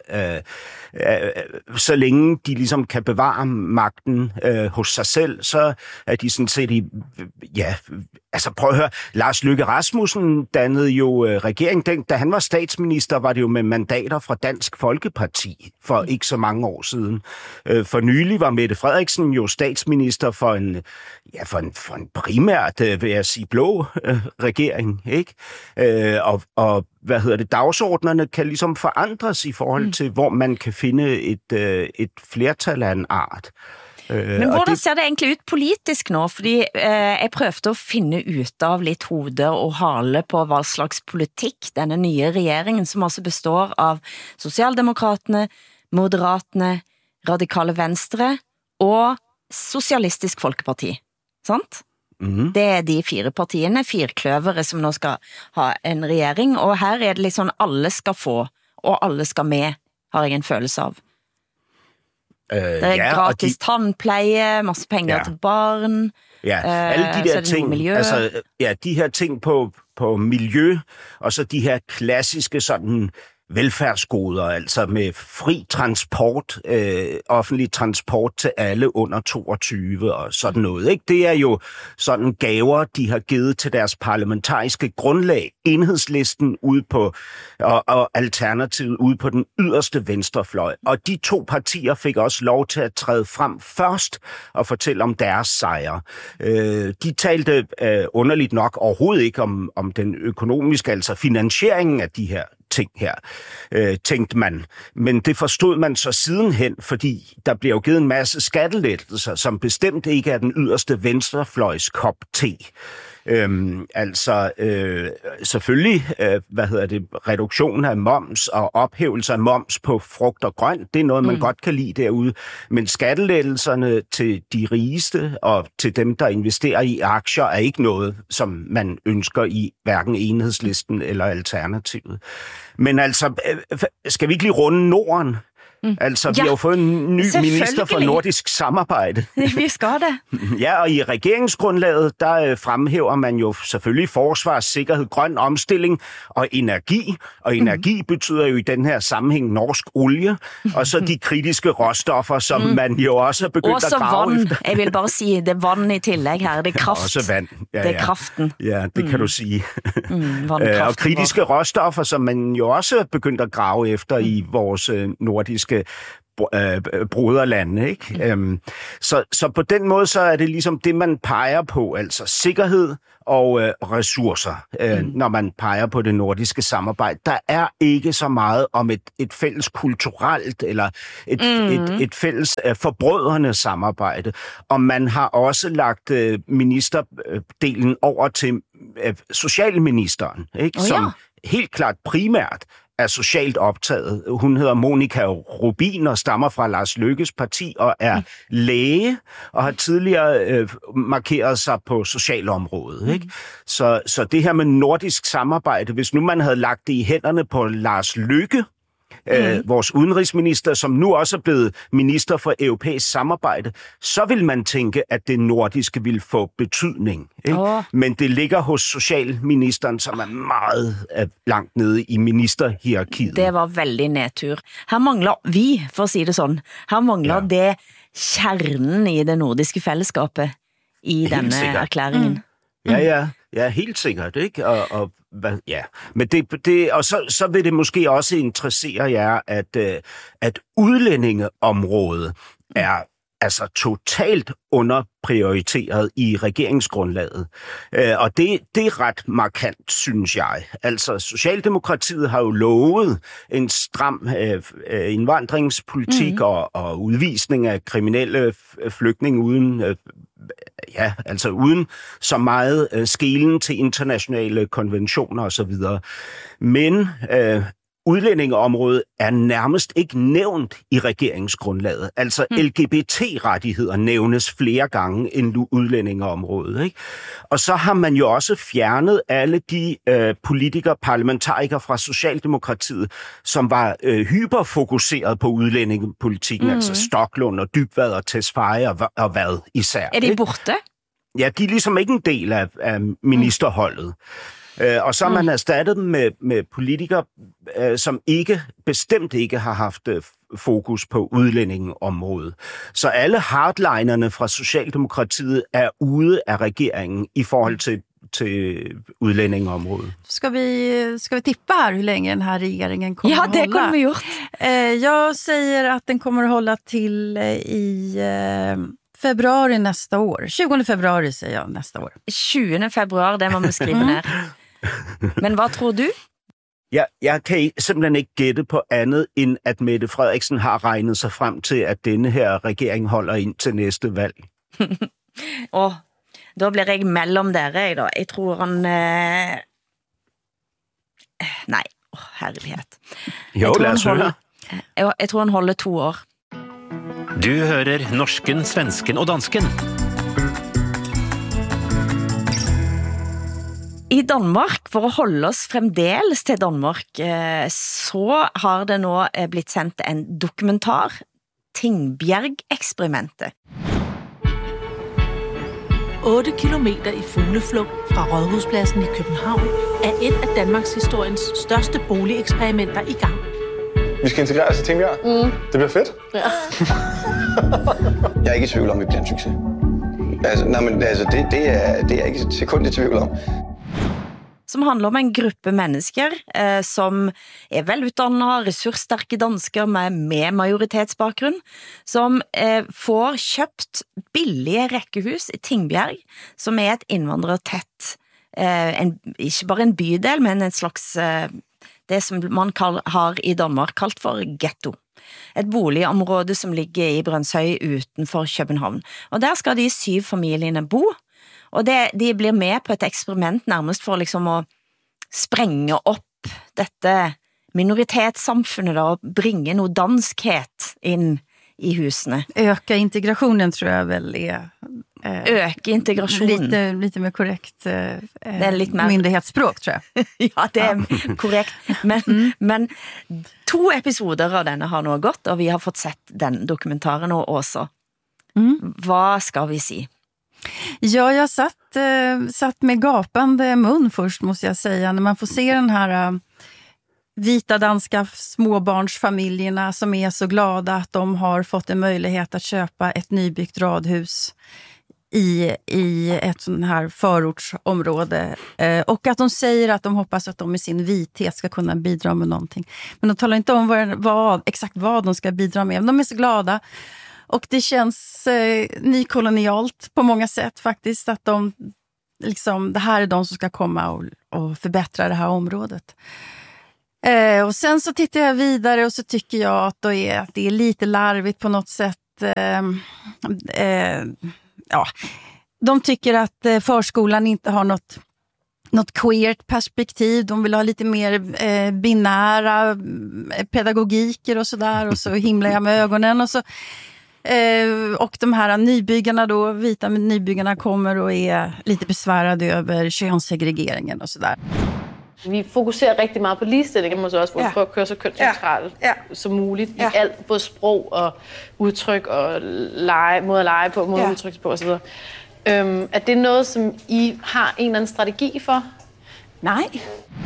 så længe de ligesom kan bevare magten hos sig selv, så er de sådan set altså prøv at høre, Lars Løkke Rasmussen dannede jo regering. Da han var statsminister, var det jo med mandater fra Dansk Folkeparti for ikke så mange år siden. For nylig var Mette Frederiksen jo statsminister for en primært, vil jeg sige, blå regering, ikke? Og dagsordnerne kan ligesom forandres i forhold til, hvor man kan finde et flertal af en art. Men hvordan ser det egentlig ud politisk nå? Fordi jeg prøvde at finde ut av lidt hode og hale på hvad slags politik denne nye regeringen, som også består av Socialdemokraterne, Moderaterne, Radikale Venstre og Socialistisk Folkeparti. Sant? Det er de 4 partiene, 4 kløvere, som nå skal ha en regjering, og her er det lidt sådan, alle skal få, og alle skal med, har jeg en følelse av. Det er gratis tandpleje, masse penger til barn. Ja, alle de der ting, altså, de her ting på miljø, og så de her klassiske sådan velfærdsgoder, altså med fri transport, offentlig transport til alle under 22 og sådan noget, ikke? Det er jo sådan gaver, de har givet til deres parlamentariske grundlag. Enhedslisten ude på, og Alternativet ude på den yderste venstrefløj. Og de 2 partier fik også lov til at træde frem først og fortælle om deres sejre. De talte underligt nok overhovedet ikke om den økonomiske, altså finansieringen af de her ting her, tænkte man. Men det forstod man så sidenhen, fordi der bliver jo givet en masse skattelettelser, som bestemt ikke er den yderste venstrefløjs kop te. Selvfølgelig, reduktion af moms og ophævelse af moms på frugt og grønt, det er noget, man godt kan lide derude. Men skattelettelserne til de rigeste og til dem, der investerer i aktier, er ikke noget, som man ønsker i hverken Enhedslisten eller Alternativet. Men altså, skal vi ikke lige runde Norden? Altså, vi har jo fået en ny minister for nordisk samarbejde. Vi skal det. Ja, og i regeringsgrundlaget, der fremhæver man jo selvfølgelig forsvar, sikkerhed, grøn omstilling og energi. Og energi betyder jo i den her sammenhæng norsk olie, og så de kritiske råstoffer, som man jo også er begyndt at grave efter. Jeg vil bare sige, det er vand i tillæg her, det er kraft. Også vand. Ja, det er kraften. Ja, det kan du sige. Og kritiske råstoffer, som man jo også er begyndt at grave efter i vores nordiske broderlande, ikke? Så på den måde, så er det ligesom det, man peger på, altså sikkerhed og ressourcer, når man peger på det nordiske samarbejde. Der er ikke så meget om et fælles kulturelt eller et fælles forbrødrende samarbejde. Og man har også lagt ministerdelen over til socialministeren, ikke? Som helt klart primært er socialt optaget. Hun hedder Monika Rubin og stammer fra Lars Løkkes parti og er læge og har tidligere markeret sig på socialområdet. Ikke? Så det her med nordisk samarbejde, hvis nu man havde lagt det i hænderne på Lars Løkke, vores udenrigsminister, som nu også er blevet minister for europæisk samarbejde, så vil man tænke, at det nordiske vil få betydning. Ikke? Men det ligger hos socialministeren, som er meget langt nede i ministerhierarkiet. Det var veldig nedtur. Her mangler vi, for at sige det sådan, her mangler det kjernen i det nordiske fællesskabet i denne erklæringen. Ja, helt sikkert, ikke? Men og så vil det måske også interessere jer, at udlændingeområdet er altså totalt underprioriteret i regeringsgrundlaget. Og det er ret markant, synes jeg. Altså, Socialdemokratiet har jo lovet en stram indvandringspolitik og udvisning af kriminelle flygtninge uden så meget skelen til internationale konventioner osv. Men udlændingeområdet er nærmest ikke nævnt i regeringsgrundlaget. Altså LGBT-rettigheder nævnes flere gange end udlændingeområdet. Ikke? Og så har man jo også fjernet alle de parlamentarikere fra Socialdemokratiet, som var hyperfokuseret på udlændingepolitikken, altså Stoklund og Dybvad og Tesfaye og hvad især. Er de borte? Ja, de er ligesom ikke en del af ministerholdet. Og så har man erstattet dem med politikere, som bestemt ikke har haft fokus på udlændingeområdet. Så alle hardlinerne fra Socialdemokratiet er ude af regeringen i forhold til udlændingeområdet. Ska vi tippa här hur länge den här regeringen kommer att hålla? Ja, det kommer vi gjort. Jag säger att den kommer att hålla till i februari nästa år. 20 februari säger jag nästa år. 20 februari, det må man skrive ner. Men hvad tror du? Jeg kan simpelthen ikke gætte på andet, end at Mette Frederiksen har regnet sig frem til, at denne her regering holder ind til næste valg. Da bliver jeg mellem dere, da. Jeg tror han... Nej, herlighed. Jo, lad os høre. Jeg tror han holder 2 år. Du hører norsken, svensken og dansken. I Danmark, for at holde os fremdeles til Danmark, så har det nå blitt sendt en dokumentar, Tingbjerg-eksperimentet. 8 kilometer i fugleflugt fra Rådhuspladsen i København er et af Danmarks historiens største boligeksperimenter i gang. Vi skal integreres i Tingbjerg. Det bliver fedt. Ja. Jeg er ikke i tvivl om, vi bliver en succes. Det er jeg ikke et sekund i tvivl om. Som handler om en gruppe mennesker som er velutdannet, ressursstærke dansker med majoritetsbakgrunn, som får købt billige rekkehus i Tingbjerg, som er et indvandrertæt, ikke bare en bydel, men en slags, det som man har i Danmark kalt for ghetto. Et boligområde som ligger i Brønshøj utenfor København. Og der skal de 7 familierne bo, og de blir med på et eksperiment nærmest for liksom å sprenge opp dette minoritetssamfunnet da, og bringe noe danskhet inn i husene. Öka integrationen tror jag väl är... Öka integrationen. Lite mer korrekt det är lite mer... myndighetsspråk tror jag. Ja, det är korrekt. Men 2 episoder av denne har nå gått, og vi har fått sett den dokumentaren også. Vad ska vi si? Ja, jag satt med gapande mun först måste jag säga. När man får se den här vita danska småbarnsfamiljerna som är så glada att de har fått en möjlighet att köpa ett nybyggt radhus i ett sånt här förortsområde. Och att de säger att de hoppas att de med sin vithet ska kunna bidra med någonting. Men de talar inte om exakt vad de ska bidra med. De är så glada. Och det känns nykolonialt på många sätt faktiskt. Att de, liksom, det här är de som ska komma och förbättra det här området. Och sen så tittar jag vidare och så tycker jag att det är lite larvigt på något sätt. De tycker att förskolan inte har något queert perspektiv. De vill ha lite mer binära pedagogiker och sådär. Och så himlar jag med ögonen. Och de här nybyggarna då, vita nybyggarna kommer och är lite besvärade över könssegregeringen och sådär. Vi fokuserer rigtig meget på ligestilling, måske også, hvor vi prøver at køre så kønsneutralt som muligt i alt, både sprog og udtryk og måde at lege på, måde at udtrykke på osv. Er det noget, som I har en eller anden strategi for? Nej.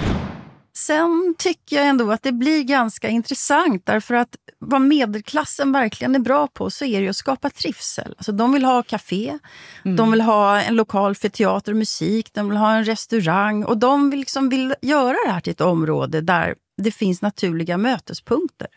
Sen tycker jag ändå att det blir ganska intressant därför att vad medelklassen verkligen är bra på så är det att skapa trivsel. Alltså de vill ha café, de vill ha en lokal för teater och musik, de vill ha en restaurang och de vill göra det här till ett område där det finns naturliga mötespunkter.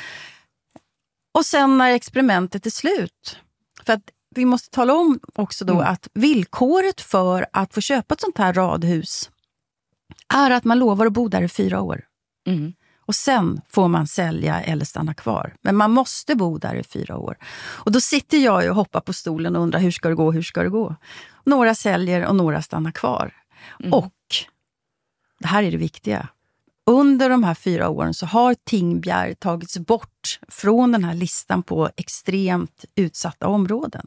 Och sen när experimentet är slut, för att vi måste tala om också då att villkoret för att få köpa ett sånt här radhus är att man lovar att bo där i 4 år. Och sen får man sälja eller stanna kvar. Men man måste bo där i 4 år. Och då sitter jag och hoppar på stolen och undrar hur ska det gå? Några säljer och några stannar kvar. Och det här är det viktiga. Under de här 4 åren så har Tingbjerg tagits bort från den här listan på extremt utsatta områden.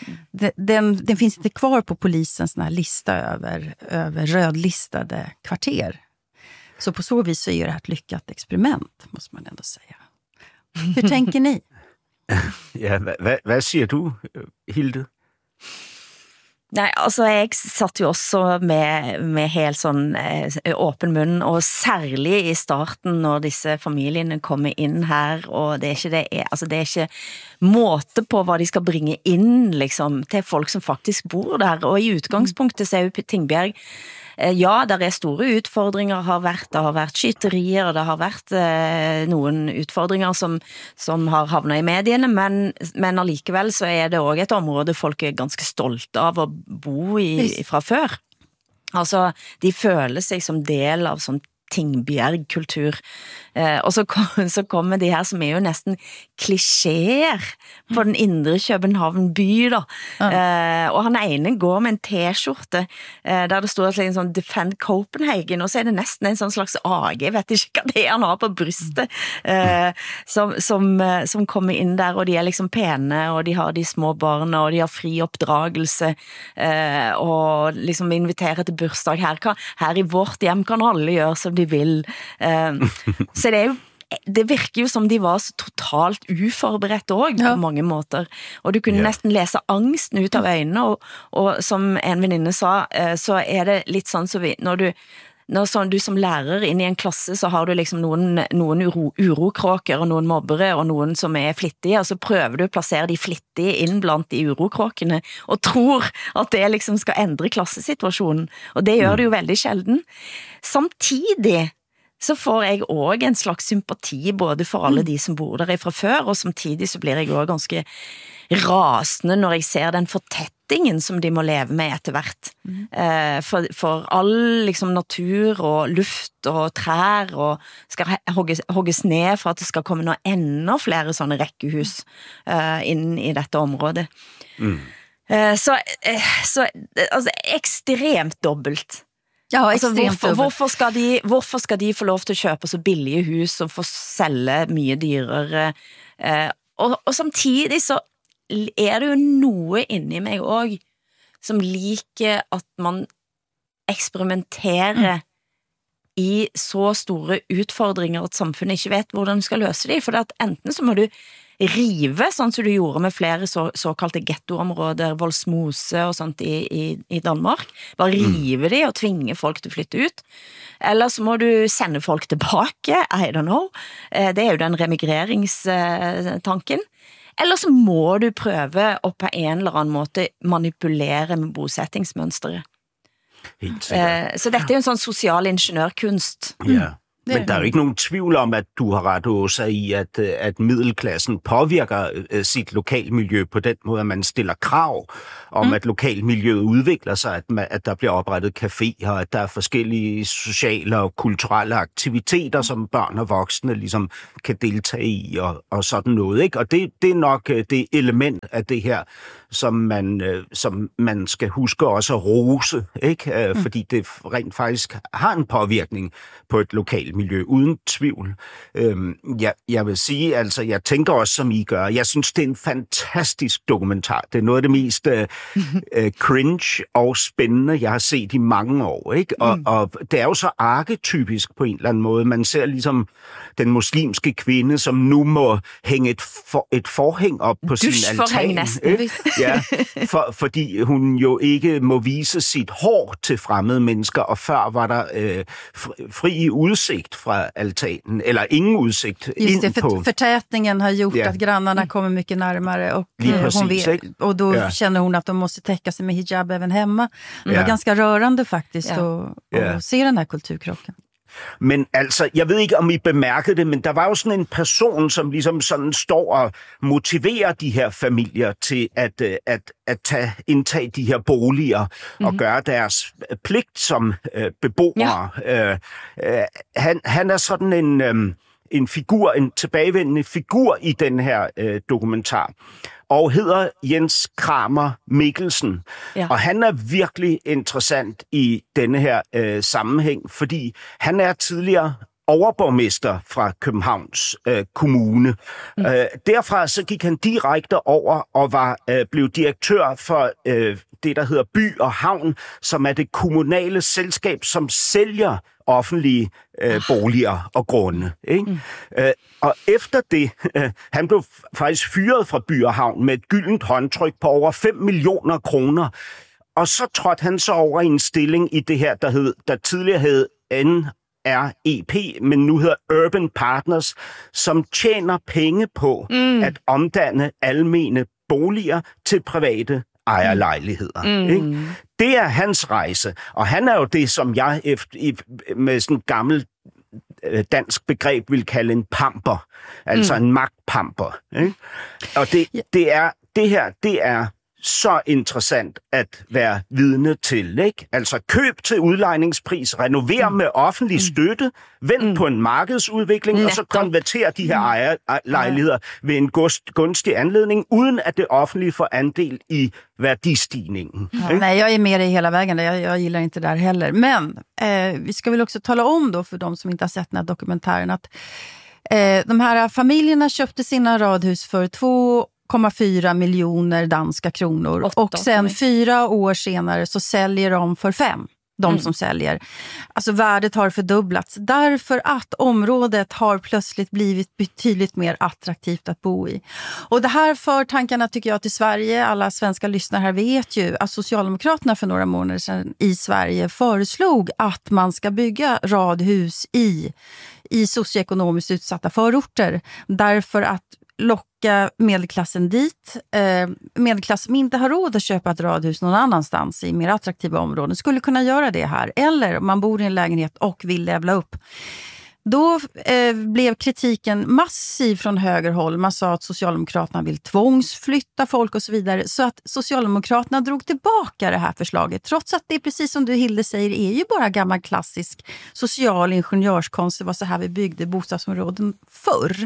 Den finns inte kvar på polisens sån här lista över rödlistade kvarter. Så på så vis så är det här ett lyckat experiment, måste man ändå säga. Hur tänker ni? Ja, hvad siger du, Hilde? Nej, altså jeg satt jo også med helt sånn åpen munn, og særlig i starten når disse familiene kommer inn her, og det er ikke måte på hva de skal bringe inn liksom, til folk som faktisk bor der, og i utgangspunktet så er jo Tingbjerg, ja, der er store utfordringer, det har vært skyterier, og det har vært noen utfordringer som har havnet i mediene, men allikevel så er det også et område folk er ganske stolte av å bo i fra før. Altså, de føler seg som del av sånn Tingbjerg-kultur. Og så kommer de her som er jo nesten klisjeer på den indre København by da. Og han ene går med en t-skjorte der det står en sånn Defend Copenhagen, og så er det nesten en sånn slags AG, jeg vet ikke hva det er han har på brystet, som kommer inn der, og de er liksom pene, og de har de små barna, og de har fri oppdragelse, og liksom inviterer til bursdag. Her i vårt hjem kan alle gjøre som de vil. Så det virker jo som de var så totalt uforberedt også, på mange måter. Og du kunne nesten lese angsten ut av øynene, og som en venninne sa, så er det litt sånn så når du som lærer inn i en klasse, så har du liksom noen urokråker, og noen mobbere, og noen som er flittige, og så prøver du å plassere de flittige inn blant de urokråkene, og tror at det liksom skal endre klassesituasjonen. Og det gjør det jo veldig sjelden. Samtidig så får jeg også en slags sympati både for alle de som bor der fra før, og samtidig så blir jeg også ganske rasende når jeg ser den fortettingen som de må leve med etter hvert. For all liksom natur og luft og trær og skal hogges ned for at det skal komme noe enda flere sånne rekkehus inn i dette området. Så altså, ekstremt dobbelt. Ja, altså, hvorfor skal de få lov til å kjøpe så billige hus og få selge mye dyrere? Og samtidig så er det jo noe inni meg også som liker at man eksperimenterer i så store utfordringer at samfunnet ikke vet hvordan du skal løse dem. For at enten så må du rive, sånn som du gjorde med flere såkalte ghettoområder, Voldsmose og sånt i Danmark. Bare rive de og tvinge folk til å flytte ut. Eller så må du sende folk tilbake, I don't know. Det er jo den remigreringstanken. Eller så må du prøve at på en eller anden måde manipulere med bosettingsmønstret. Helt sikkert. Så dette er jo en sådan social ingeniørkunst. Ja. Men der er jo ikke nogen tvivl om, at du har ret, Åsa, i, at middelklassen påvirker sit lokalmiljø på den måde, at man stiller krav om, at lokalmiljøet udvikler sig, at der bliver oprettet caféer, at der er forskellige sociale og kulturelle aktiviteter, som børn og voksne ligesom kan deltage i, og sådan noget. Ikke? Og det er nok det element af det her, som man skal huske også at rose, ikke? Fordi det rent faktisk har en påvirkning på et lokalmiljø, uden tvivl. Jeg vil sige, altså, jeg tænker også, som I gør. Jeg synes, det er en fantastisk dokumentar. Det er noget af det mest cringe og spændende, jeg har set i mange år. Ikke? Og det er jo så arketypisk på en eller anden måde. Man ser ligesom den muslimske kvinde, som nu må hænge et forhæng op på sin altan. Ja, fordi hun jo ikke må vise sit hår til fremmede mennesker, og før var der fri udsigt fra altanen, eller ingen udsigt Just ind på. Förtätningen har gjort att grannarna kommer mycket närmare och hon vet, och då känner hon att de måste täcka sig med hijab även hemma. Det var ganska rörande faktiskt att se den här kulturkrocken. Men altså, jeg ved ikke, om I bemærkede det, men der var jo sådan en person, som ligesom sådan står og motiverer de her familier til at indtage de her boliger og gøre deres pligt som beboere. Han er sådan en figur, en tilbagevendende figur i den her dokumentar, og hedder Jens Kramer Mikkelsen. Ja. Og han er virkelig interessant i denne her sammenhæng, fordi han er tidligere overborgmester fra Københavns Kommune. Derfra så gik han direkte over og blev direktør for det, der hedder By og Havn, som er det kommunale selskab, som sælger offentlige boliger og grunde. Ikke? Og efter det, han blev faktisk fyret fra By og Havn med et gyldent håndtryk på over 5 millioner kroner. Og så trådte han så over i en stilling i det her, der tidligere hed NREP, men nu hedder Urban Partners, som tjener penge på at omdanne almene boliger til private ejerlejligheder. Ikke? Det er hans rejse, og han er jo det, som jeg med sådan et gammelt dansk begreb vil kalde en pamper, altså en magtpamper. Ikke? Og det er så interessant at være vidne til, ikke? Altså køb til udlejningspris, renover med offentlig støtte, vend på en markedsudvikling, og så konverter de her ejerlejligheder ved en gunstig anledning, uden at det offentlige får andel i værdistigningen. Nej, jag är med dig hela vägen. Jag gillar inte det där heller. Men vi ska väl också tala om då för de som inte har sett den här dokumentären att de här familjerna köpte sina radhus för 2,4 miljoner danska kronor. Och sen 4 år senare så säljer de för 5. De som säljer. Alltså värdet har fördubblats därför att området har plötsligt blivit betydligt mer attraktivt att bo i. Och det här för tankarna tycker jag till Sverige. Alla svenska lyssnare här vet ju att Socialdemokraterna för några månader sedan i Sverige föreslog att man ska bygga radhus i socioekonomiskt utsatta förorter. Därför att locka medelklassen dit. Medelklass som inte har råd att köpa ett radhus någon annanstans i mer attraktiva områden skulle kunna göra det här. Eller om man bor i en lägenhet och vill levla upp. Då blev kritiken massiv från högerhåll. Man sa att Socialdemokraterna vill tvångsflytta folk och så vidare. Så att Socialdemokraterna drog tillbaka det här förslaget. Trots att det, precis som du Hilde säger, är ju bara gammal klassisk social ingenjörskonst. Det var så här vi byggde bostadsområden förr.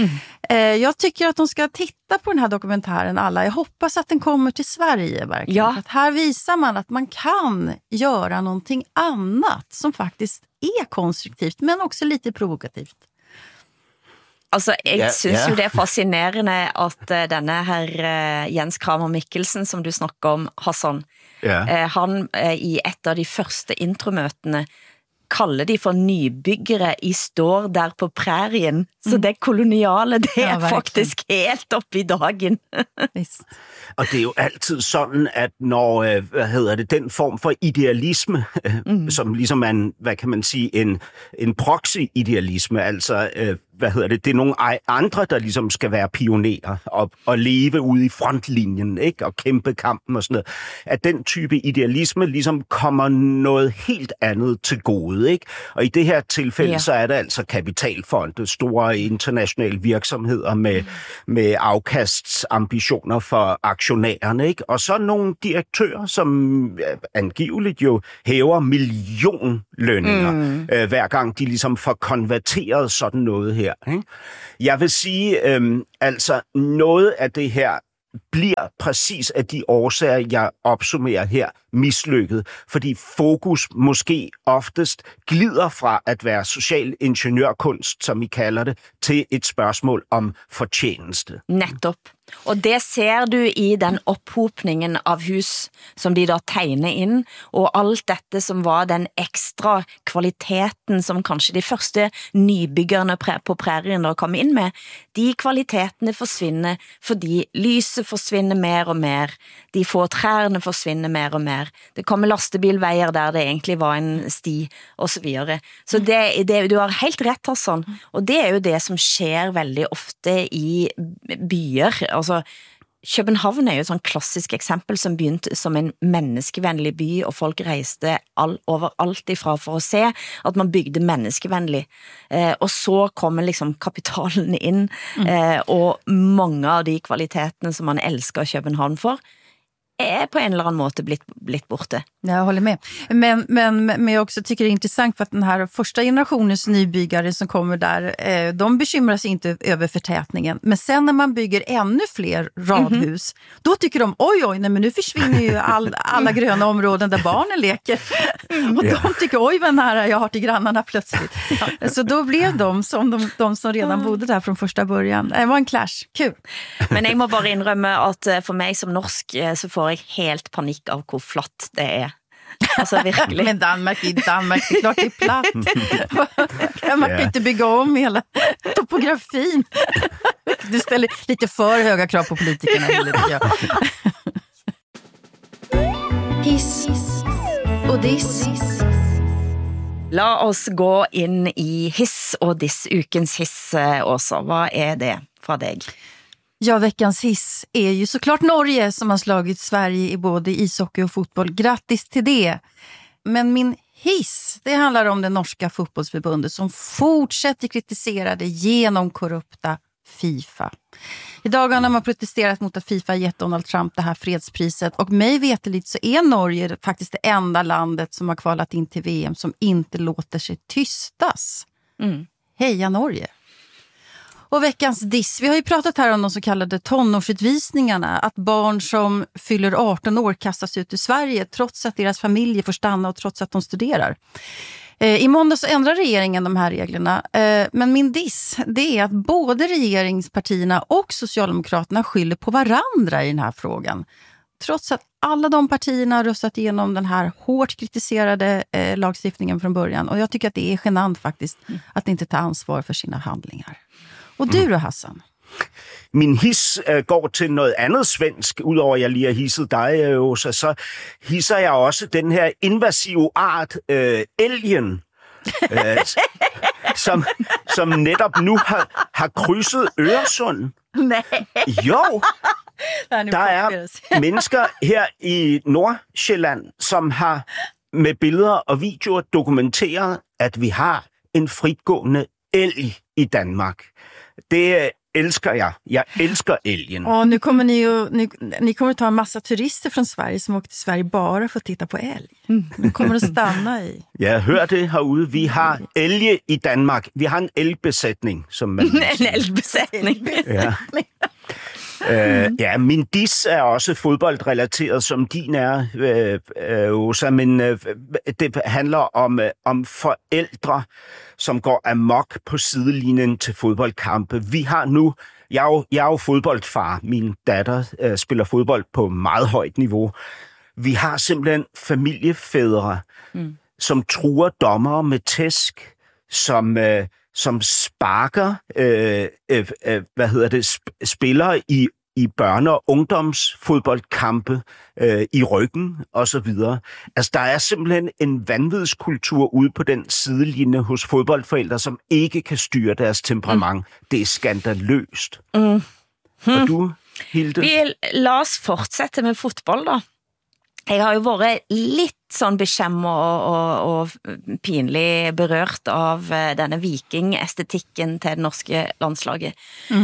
Jag tycker att de ska titta på den här dokumentären alla. Jag hoppas att den kommer till Sverige verkligen. Ja. För att här visar man att man kan göra någonting annat som faktiskt är konstruktivt, men också lite provokativt. Altså, jeg synes jo det er fascinerende at denne her Jens Kramer Mikkelsen, som du snakker om, Hassan, han i et av de første intromøtene kalder de for nybyggere i står der på prærien. Så det koloniale, det er faktisk helt op i dagen. Og det er jo altid sådan, at når, den form for idealisme, som ligesom er en, hvad kan man sige, en proxy-idealisme, altså det er nogle andre, der ligesom skal være pionerer og leve ude i frontlinjen, ikke? Og kæmpe kampen og sådan noget. At den type idealisme ligesom kommer noget helt andet til gode, ikke? Og i det her tilfælde, så er det altså kapitalfonde, store internationale virksomheder med afkastsambitioner for aktionærerne, ikke? Og så nogle direktører, som angiveligt jo hæver millionlønninger, hver gang de ligesom får konverteret sådan noget her. Ikke? Jeg vil sige, altså noget af det her bliver præcis af de årsager, jeg opsummerer her, mislykket, fordi fokus måske oftest glider fra at være social ingeniørkunst, som I kalder det, til et spørgsmål om fortjeneste. Netop. Og det ser du i den opphopningen av hus som de da tegner ind, og alt dette som var den ekstra kvaliteten som kanskje de første nybyggerne på prærien der kom ind med, de kvalitetene forsvinder, fordi lyset forsvinder mer og mer, de få træerne forsvinder mer og mer, det kommer lastebilveier der det egentlig var en sti, og så videre. Så det, du har helt ret, Hassan, og det jo det som sker veldig ofte i byer. Altså, København jo et sånn klassisk eksempel som begynte som en menneskevennlig by, og folk reiste overalt ifra for å se at man bygde menneskevennlig. Og så kommer liksom kapitalen inn, og mange av de kvalitetene som man elsker København for, på en eller annan måte blivit borta. Jag håller med. Men jag också tycker det är intressant för att den här första generationens nybyggare som kommer där, de bekymrar sig inte över förtätningen. Men sen när man bygger ännu fler radhus, då tycker de, oj, nej, men nu försvinner ju alla gröna områden där barnen leker. Och de tycker, oj, vad nära jag har till grannarna plötsligt. Så då blev de som de som redan bodde där från första början. Det var en clash. Kul. Men jag må bara inrømme at for mig som norsk så får jeg helt panik av hvor flatt det er. Altså virkelig. Men Danmark, det är klart det är platt. Man kan inte bygga om hela topografin. Du ställer lite för höga krav på politikerna. Hiss og diss. La oss gå in i hiss og diss, ukens hiss også. Vad är det fra dig? Ja, veckans hiss är ju såklart Norge som har slagit Sverige i både ishockey och fotboll. Grattis till det! Men min hiss, det handlar om det norska fotbollsförbundet som fortsätter kritisera det genomkorrupta FIFA. I dagarna har man protesterat mot att FIFA gett Donald Trump det här fredspriset, och mig veterligt så är Norge faktiskt det enda landet som har kvalat in till VM som inte låter sig tystas. Heja Norge! Och veckans diss, vi har ju pratat här om de så kallade tonårsutvisningarna, att barn som fyller 18 år kastas ut ur Sverige trots att deras familjer får stanna och trots att de studerar. I måndag så ändrar regeringen de här reglerna, men min diss, det är att både regeringspartierna och Socialdemokraterna skyller på varandra i den här frågan. Trots att alla de partierna har röstat igenom den här hårt kritiserade lagstiftningen från början. Och jag tycker att det är genant faktiskt att inte ta ansvar för sina handlingar. Och du då, Hassan? Min hiss går til noget andet svensk, udover jeg lige har hisset dig, Åsa, så hisser jeg også den her invasive art, elgen, som netop nu har krydset Øresund. Nej. Jo, der er mennesker her i Nordsjælland, som har med billeder og videoer dokumenteret, at vi har en fritgående elg i Danmark. Det älskar jag. Jag älskar älgen. Och nu kommer ni kommer att ta en massa turister från Sverige som åker till Sverige bara för att titta på älg. De kommer att stanna i. Jag hör det herude. Vi har älge i Danmark. Vi har en älgbesætning. Som man... En älgbesætning. Ja. Ja, min diss er også fodboldrelateret, som din er, Åsa, men det handler om forældre, som går amok på sidelinjen til fodboldkampe. Vi har nu, jeg er jo fodboldfar, min datter spiller fodbold på meget højt niveau. Vi har simpelthen familiefædre, som truer dommere med tæsk, som sparker spillere i i børne- og ungdomsfodboldkampe i ryggen osv. Altså, der er simpelthen en vanvidskultur ude på den sidelinje hos fodboldforældre, som ikke kan styre deres temperament. Det er skandaløst. Og du, Hilde? La oss fortsette med fotball, da. Jeg har jo vært litt sånn beskjemmet og pinlig berørt av denne vikingestetikken til det norske landslaget.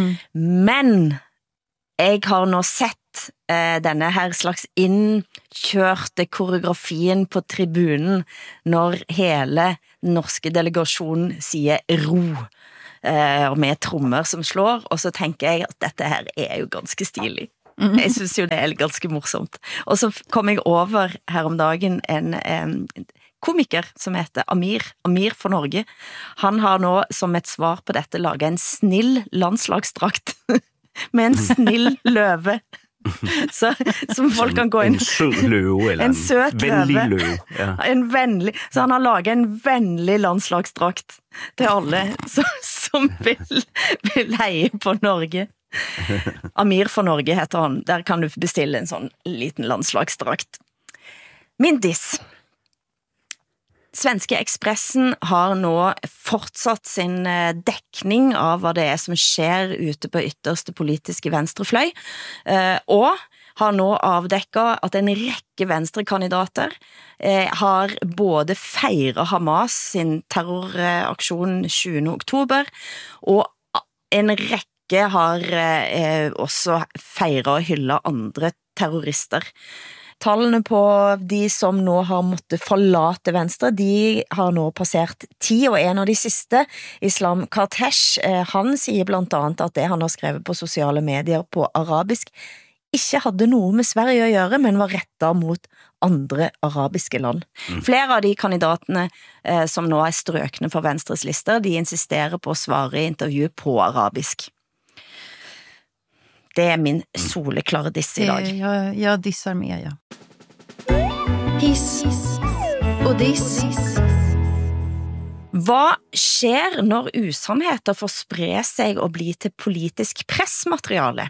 Men jeg har nå sett denne her slags innkjørte koreografien på tribunen når hele den norske delegasjonen sier ro, og med trommer som slår, og så tenker jeg at dette her er jo ganske stilig. Jeg synes jo det er ganske morsomt. Og så kom jeg over her om dagen en komiker som heter Amir for Norge. Han har nå som et svar på dette laget en snill landslagsdrakt med en snill løve. Så, som folk kan gå inn. En sød løve, eller en søt vennlig løve. Ja. Så han har laget en vennlig landslagsdrakt til alle som vil heie på Norge. Amir for Norge heter han. Der kan du bestille en sånn liten landslagsdrakt. Min diss. Svenske Expressen har nå fortsatt sin dekning av hva det er som skjer ute på ytterste politiske venstrefløy, og har nå avdekket at en rekke venstrekandidater har både feiret Hamas sin terroraksjon 20. oktober, og en rekke har også feiret og hyllet andre terrorister. Tallene på de som nå har måttet forlate venstre, de har nå passert 10, og en av de siste, Islam Kartesh, han sier blant annet at det han har skrevet på sosiale medier på arabisk ikke hadde noe med Sverige å gjøre, men var rettet mot andre arabiske land. Flere av de kandidatene som nå er strøkne for Venstres lister, de insisterer på å svare i intervju på arabisk. Det er min soleklare diss i dag. Jag dissar med, ja. Hiss og diss. Hva skjer når usannheter får spre seg og bli til politisk pressmateriale?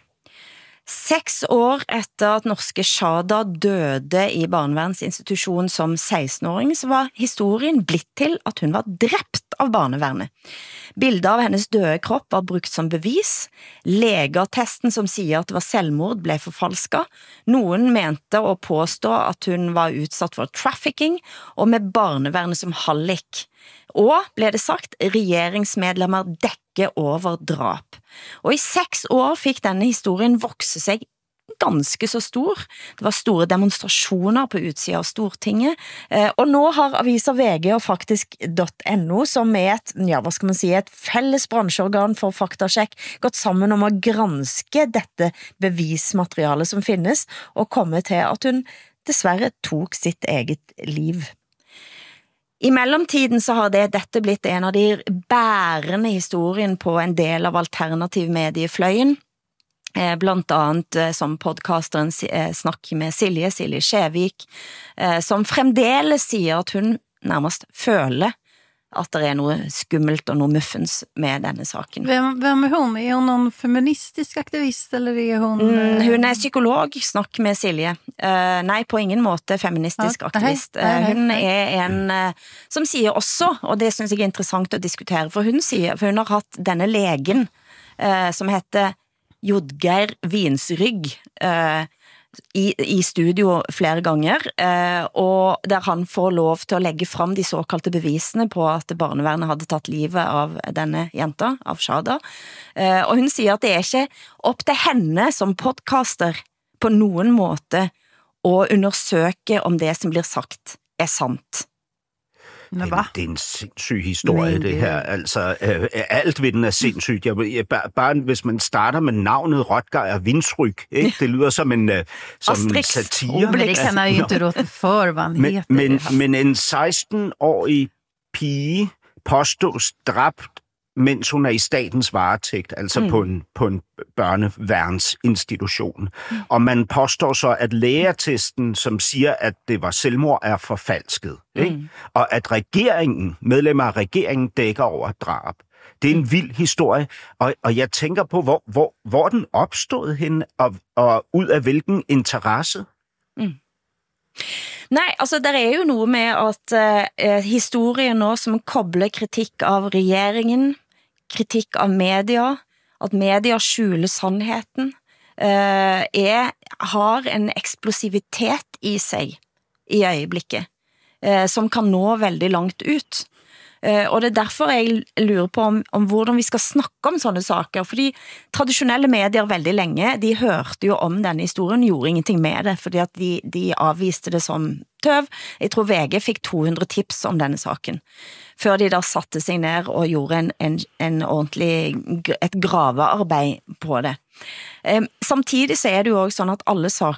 6 år etter at norske Shada døde i barnevernsinstitusjon som 16-åring, så var historien blitt til at hun var drept av barnevernet. Bildet av hennes døde kropp var brukt som bevis. Legeattesten som sier at det var selvmord ble forfalsket. Noen mente å påstå at hun var utsatt for trafficking, og med barnevernet som hallik. Og, ble det sagt, regjeringsmedlemmer dekker over drap. Og i 6 år fikk denne historien vokse seg ganske så stor. Det var store demonstrasjoner på utsida av Stortinget, og nå har aviser VG og faktisk.no, som er et felles bransjeorgan for faktasjekk, gått sammen om å granske dette bevismaterialet som finnes, og komme til at hun dessverre tok sitt eget liv. I mellomtiden så har dette blitt en av de bærende historien på en del av alternativmediefløyen, blant annet som podcasteren snakker med Silje Skjevik, som fremdeles sier at hun nærmest føler at det er noe skummelt og noe muffens med denne saken. Hvem er hun? Er hun noen feministisk aktivist, eller er hun... Hun er psykolog, snakk med Silje. Nei, på ingen måte feministisk aktivist. Hun er en som sier også, og det synes jeg er interessant å diskutere, for hun har hatt denne legen som heter Jodgeir Vinsrygg i studio flere ganger, og der han får lov til å legge fram de såkalte bevisene på at barnevernet hadde tatt livet av denne jenta, av Shada. Og hun sier at det er ikke opp til henne som podcaster på noen måte å undersøke om det som blir sagt er sant. Det er en sindssyg historie, det her. Altså, alt ved den er sindssygt. Bare hvis man starter med navnet Rotgeir Vinsrygg, det lyder som en satire. Det kan jeg jo ikke råde for, hva han heter. Men en 16-årig pige påstås dræbt, mens hun er i statens varetægt, altså på en børneværnsinstitution. Og man påstår så, at lægeattesten, som siger, at det var selvmord, er forfalsket. Ikke? Og at medlemmer af regeringen dækker over drab. Det er en vild historie, og jeg tænker på, hvor den opstod henne, og ud af hvilken interesse? Nej, altså der er jo noget med at historien nå som kobler kritik av regeringen, kritik av media, at media skjuler sannheten, har en eksplosivitet i sig i øjeblikket, som kan nå veldig langt ut. Og det er derfor jeg lurer på om hvordan vi skal snakke om sånne saker, fordi traditionelle medier veldig lenge, de hørte jo om denne historien, gjorde ingenting med det, fordi at de avviste det som tøv. Jeg tror VG fikk 200 tips om denne saken, før de da satte sig ned og gjorde en ordentlig, et gravearbeid på det. Samtidig så er det jo også sånn at alle